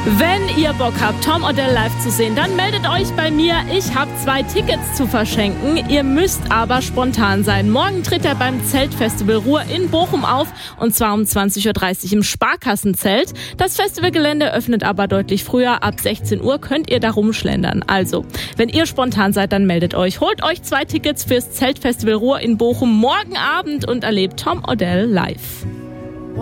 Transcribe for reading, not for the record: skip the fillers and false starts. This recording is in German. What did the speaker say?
Wenn ihr Bock habt, Tom Odell live zu sehen, dann meldet euch bei mir. Ich habe 2 Tickets zu verschenken. Ihr müsst aber spontan sein. Morgen tritt er beim Zeltfestival Ruhr in Bochum auf, und zwar um 20.30 Uhr im Sparkassenzelt. Das Festivalgelände öffnet aber deutlich früher. Ab 16 Uhr könnt ihr da rumschlendern. Also, wenn ihr spontan seid, dann meldet euch. Holt euch 2 Tickets fürs Zeltfestival Ruhr in Bochum morgen Abend und erlebt Tom Odell live.